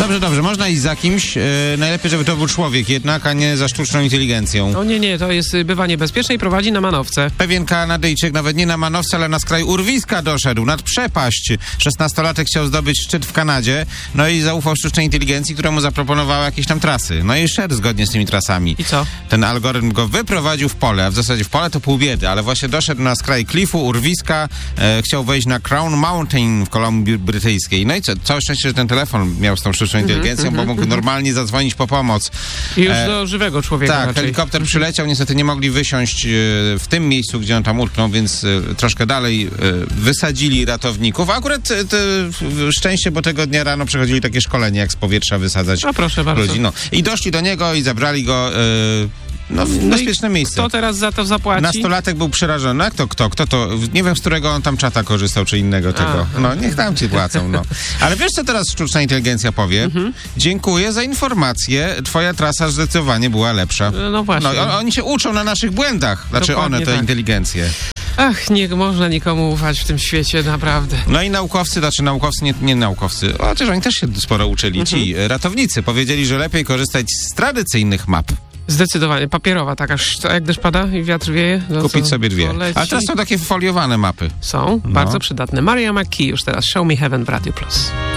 Dobrze, można iść za kimś. Najlepiej, żeby to był człowiek jednak, a nie za sztuczną inteligencją. No nie, to jest bywa niebezpieczne i prowadzi na manowce. Pewien Kanadyjczyk nawet nie na manowce, ale na skraj urwiska doszedł, nad przepaść. 16-latek chciał zdobyć szczyt w Kanadzie, no i zaufał sztucznej inteligencji, która mu zaproponowała jakieś tam trasy. No i szedł zgodnie z tymi trasami. I co? Ten algorytm go wyprowadził w pole, a w zasadzie w pole to pół biedy, ale właśnie doszedł na skraj klifu, urwiska, chciał wejść na Crown Mountain w Kolumbii Brytyjskiej. No i co? Całe szczęście, że ten telefon miał z tą sztuczną inteligencją, bo mógł normalnie zadzwonić po pomoc. I już do żywego człowieka Tak, raczej. helikopter przyleciał, niestety nie mogli wysiąść w tym miejscu, gdzie on tam utknął, więc troszkę dalej wysadzili ratowników. A akurat szczęście, bo tego dnia rano przechodzili takie szkolenie, jak z powietrza wysadzać No proszę bardzo. ludzi. No. I doszli do niego i zabrali go w bezpieczne miejsce. Kto teraz za to zapłaci? Nastolatek był przerażony. Jak to kto? Kto to? Nie wiem, z którego on tam czata korzystał, czy innego tego. No, niech tam ci płacą, no. Ale wiesz, co teraz sztuczna inteligencja powie? Dziękuję za informację. Twoja trasa zdecydowanie była lepsza. No właśnie. No, oni się uczą na naszych błędach. Znaczy Dokładnie one, te tak. inteligencje. Ach, nie można nikomu ufać w tym świecie, naprawdę. No i naukowcy, nie naukowcy, chociaż oni też się sporo uczyli. Ci ratownicy powiedzieli, że lepiej korzystać z tradycyjnych map. Zdecydowanie. Papierowa taka, jak deszcz pada i wiatr wieje. No Kupić sobie dwie. Ale teraz są takie foliowane mapy. Są, bardzo przydatne. Maria McKee już teraz. Show Me Heaven w Radio Plus.